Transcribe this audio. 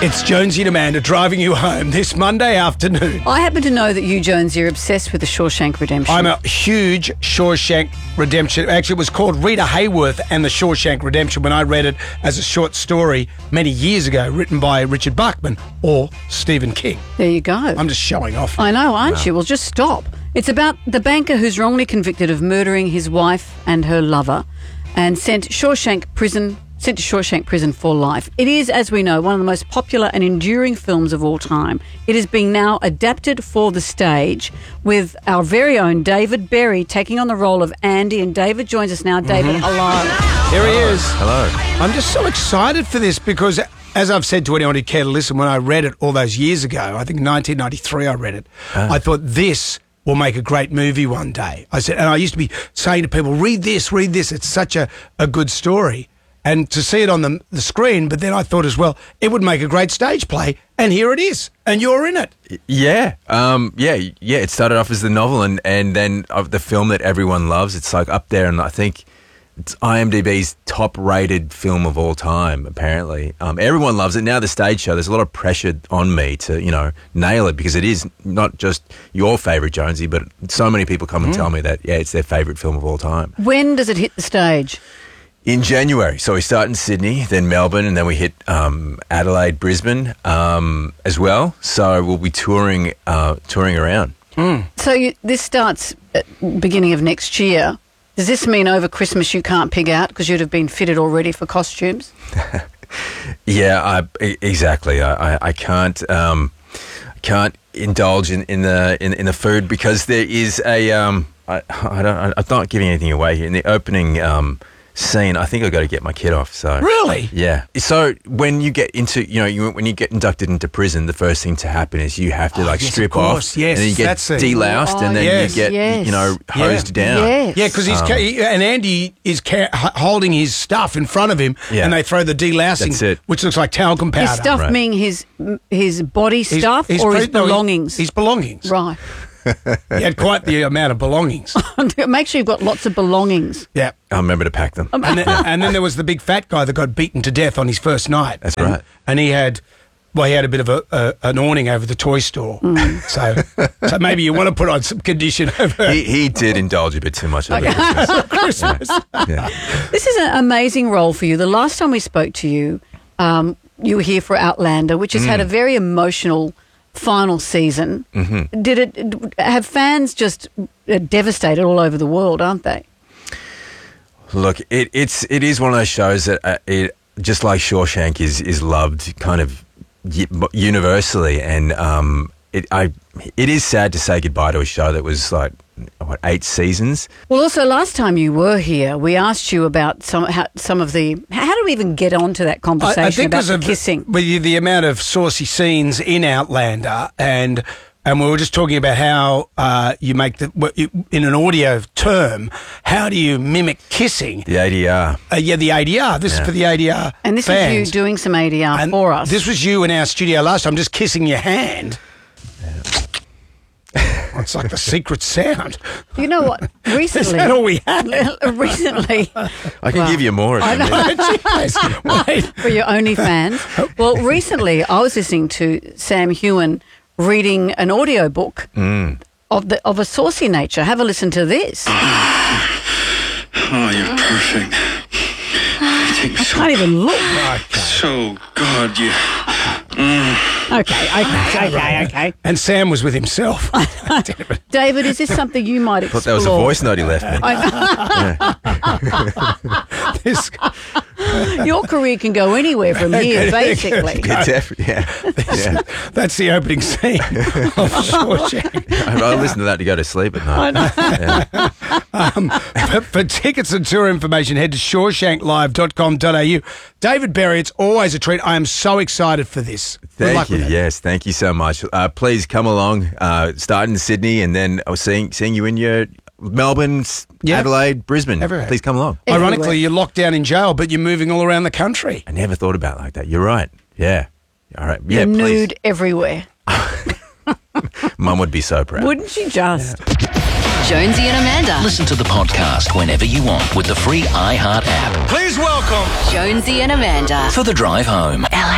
It's Jonesy and Amanda driving you home this Monday afternoon. I happen to know that you, Jonesy, are obsessed with the Shawshank Redemption. I'm a huge Shawshank Redemption. Actually, it was called Rita Hayworth and the Shawshank Redemption when I read it as a short story many years ago, written by Richard Bachman or Stephen King. There you go. I'm just showing off. I know, aren't you? Well, just stop. It's about the banker who's wrongly convicted of murdering his wife and her lover and sent to Shawshank Prison for life. It is, as we know, one of the most popular and enduring films of all time. It is being now adapted for the stage with our very own David Berry taking on the role of Andy. And David joins us now. David, hello. Here he is. Hello. I'm just so excited for this because, as I've said to anyone who cared to listen, when I read it all those years ago, I think 1993 I read it, I thought this will make a great movie one day. I said, and I used to be saying to people, read this, it's such a good story. And to see it on the screen, but then I thought as well, it would make a great stage play, and here it is, and you're in it. Yeah. It started off as the novel, and then of the film that everyone loves. It's like up there, and I think it's IMDb's top-rated film of all time, apparently. Everyone loves it. Now the stage show, there's a lot of pressure on me to, nail it, because it is not just your favourite, Jonesy, but so many people come and tell me that, it's their favourite film of all time. When does it hit the stage? In January. So we start in Sydney, then Melbourne, and then we hit Adelaide, Brisbane as well. So we'll be touring around. So this starts at the beginning of next year. Does this mean over Christmas you can't pig out because you'd have been fitted already for costumes? Yeah, exactly. I can't indulge in the food because there is a I'm not giving anything away here. In the opening scene, I think I've got to get my kid off. So Really? Yeah. So when you get into, when you get inducted into prison, the first thing to happen is you have to strip off. Yes, and then you get that's it. deloused, and then you get, hosed down. Yes. Yeah, because and Andy is holding his stuff in front of him, and they throw the delousing, That's it. which looks like talcum powder. His stuff meaning his body stuff or his belongings? His belongings. Right. He had quite the amount of belongings. Make sure you've got lots of belongings. Yeah. I'll remember to pack them. And then there was the big fat guy that got beaten to death on his first night. That's right. And he had a bit of an awning over the toy store. So maybe you want to put on some condition over. He did indulge a bit too much over Christmas. Yeah. This is an amazing role for you. The last time we spoke to you, you were here for Outlander, which has had a very emotional final season. Did it have fans just devastated all over the world, aren't they? Look, it is one of those shows that it just like Shawshank is loved kind of universally, and it is sad to say goodbye to a show that was 8 seasons. Well, also last time you were here, we asked you about some of the. How do we even get onto that conversation I think about the because kissing? With the amount of saucy scenes in Outlander, and we were just talking about how you make in an audio term, how do you mimic kissing? The ADR. The ADR. This is for the ADR And this fans. is you doing some ADR for us. This was you in our studio last time, just kissing your hand. It's like the secret sound. You know what? Recently, Is that all we had? recently, I can give you more. I know. Wait. For your OnlyFans. Well, recently I was listening to Sam Heughan reading an audio book of a saucy nature. Have a listen to this. Oh, you're perfect. I Can't even look. So good, you. Okay. And Sam was with himself. David, is this something you might I explore? thought that was a voice note he left me. This- Your career can go anywhere from here, basically. That's the opening scene of Shawshank. I listen to that to go to sleep at night. For tickets and tour information, head to shawshanklive.com.au. David Berry, it's always a treat. I am so excited for this. Good luck Thank you. with it. Yes, thank you so much. Please come along. Start in Sydney, and then I was seeing you in your Melbourne, Adelaide, Brisbane. Everywhere. Please come along. Ironically, you're locked down in jail, but you're moving all around the country. I never thought about it like that. You're right. Yeah. All right. Yeah, You're please. nude everywhere. Mum would be so proud. Wouldn't she just? Jonesy and Amanda. Listen to the podcast whenever you want with the free iHeart app. Please welcome Jonesy and Amanda for the drive home.